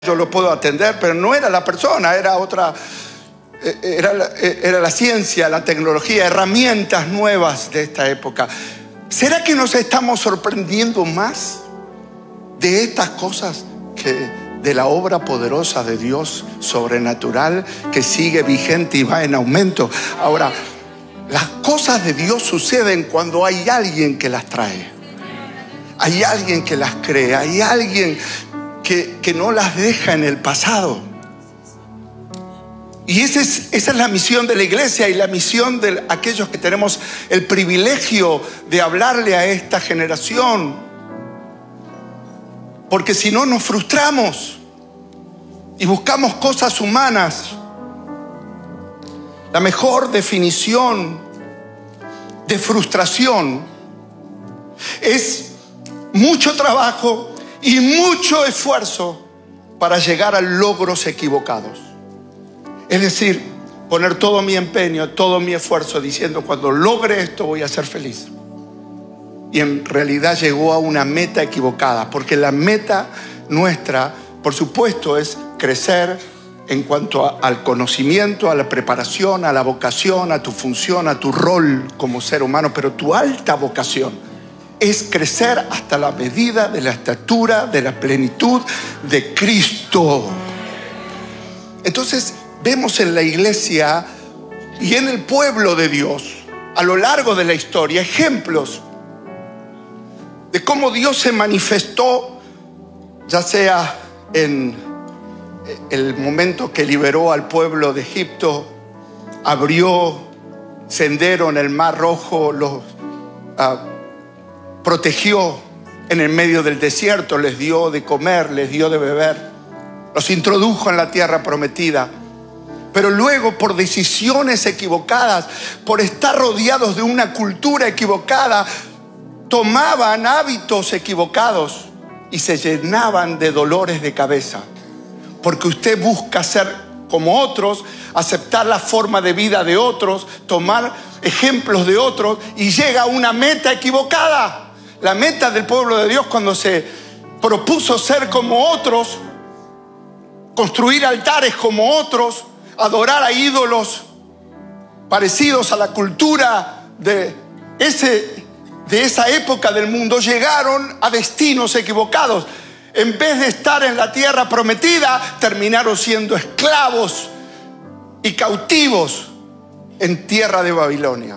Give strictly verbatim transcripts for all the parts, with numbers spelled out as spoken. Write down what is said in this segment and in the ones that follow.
yo lo puedo atender, pero no era la persona, era otra, era la, era la ciencia, la tecnología, herramientas nuevas de esta época. ¿Será que nos estamos sorprendiendo más de estas cosas que de la obra poderosa de Dios sobrenatural que sigue vigente y va en aumento? Ahora, las cosas de Dios suceden cuando hay alguien que las trae, hay alguien que las crea, hay alguien que, que no las deja en el pasado. Y esa es, esa es la misión de la iglesia y la misión de aquellos que tenemos el privilegio de hablarle a esta generación. Porque si no nos frustramos y buscamos cosas humanas. La mejor definición de frustración es mucho trabajo y mucho esfuerzo para llegar a logros equivocados. Es decir, poner todo mi empeño, todo mi esfuerzo diciendo cuando logre esto voy a ser feliz. Y en realidad llegó a una meta equivocada, porque la meta nuestra, por supuesto, es crecer en cuanto a, al conocimiento, a la preparación, a la vocación, a tu función, a tu rol como ser humano. Pero tu alta vocación es crecer hasta la medida de la estatura, de la plenitud de Cristo. Entonces vemos en la iglesia y en el pueblo de Dios a lo largo de la historia ejemplos de cómo Dios se manifestó, ya sea en el momento que liberó al pueblo de Egipto, abrió sendero en el Mar Rojo, los uh, protegió en el medio del desierto, les dio de comer, les dio de beber, los introdujo en la tierra prometida. Pero luego, por decisiones equivocadas, por estar rodeados de una cultura equivocada, tomaban hábitos equivocados y se llenaban de dolores de cabeza. Porque usted busca ser como otros, aceptar la forma de vida de otros, tomar ejemplos de otros y llega a una meta equivocada. La meta del pueblo de Dios cuando se propuso ser como otros, construir altares como otros, adorar a ídolos parecidos a la cultura de, ese, de esa época del mundo, llegaron a destinos equivocados. En vez de estar en la tierra prometida, terminaron siendo esclavos y cautivos en tierra de Babilonia.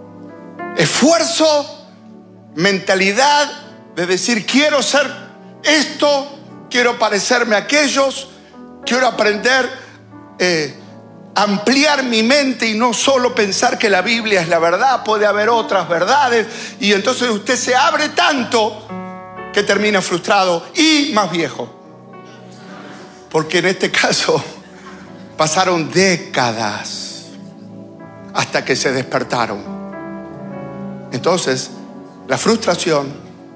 Esfuerzo, mentalidad de decir quiero ser esto, quiero parecerme a aquellos, quiero aprender, eh, ampliar mi mente y no solo pensar que la Biblia es la verdad, puede haber otras verdades. Y entonces usted se abre tanto que termina frustrado y más viejo. Porque en este caso pasaron décadas hasta que se despertaron. Entonces, la frustración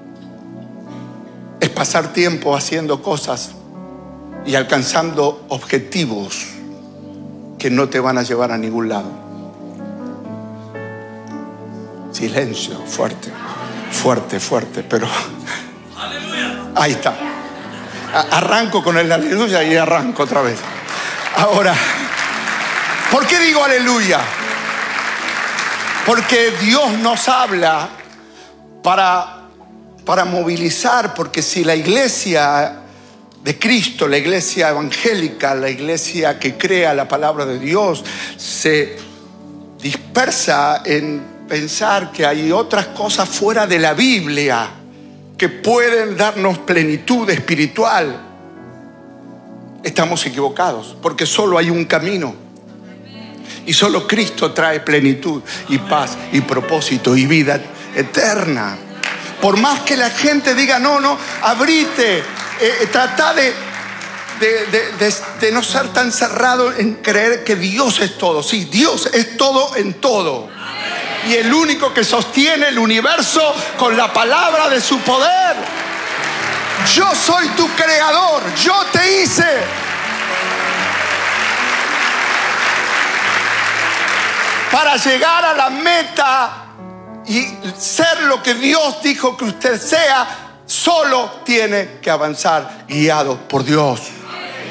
es pasar tiempo haciendo cosas y alcanzando objetivos que no te van a llevar a ningún lado. Silencio, fuerte, fuerte, fuerte, pero ahí está. Arranco con el aleluya y arranco otra vez. Ahora, ¿por qué digo aleluya? Porque Dios nos habla para, para movilizar, porque si la iglesia de Cristo, la iglesia evangélica, la iglesia que crea la palabra de Dios, se dispersa en pensar que hay otras cosas fuera de la Biblia que pueden darnos plenitud espiritual, estamos equivocados, porque solo hay un camino y solo Cristo trae plenitud y paz y propósito y vida eterna. Por más que la gente diga no, no, abrite, eh, trata de, de, de, de, de no ser tan cerrado en creer que Dios es todo. Sí, Dios es todo en todo. Y el único que sostiene el universo con la palabra de su poder. Yo soy tu creador, yo te hice. Para llegar a la meta y ser lo que Dios dijo que usted sea, solo tiene que avanzar guiado por Dios.